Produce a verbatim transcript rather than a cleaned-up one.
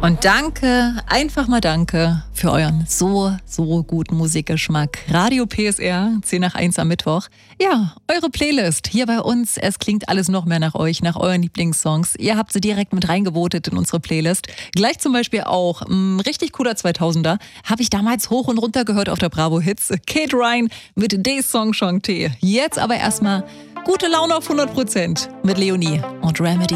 Und danke, einfach mal danke für euren so, so guten Musikgeschmack. Radio P S R, zehn nach eins am Mittwoch. Ja, eure Playlist hier bei uns. Es klingt alles noch mehr nach euch, nach euren Lieblingssongs. Ihr habt sie direkt mit reingevotet in unsere Playlist. Gleich zum Beispiel auch ein richtig cooler zweitausender. Habe ich damals hoch und runter gehört auf der Bravo Hits. Kate Ryan mit Des Song Chanté. Jetzt aber erstmal gute Laune auf hundert Prozent mit Leonie und Remedy.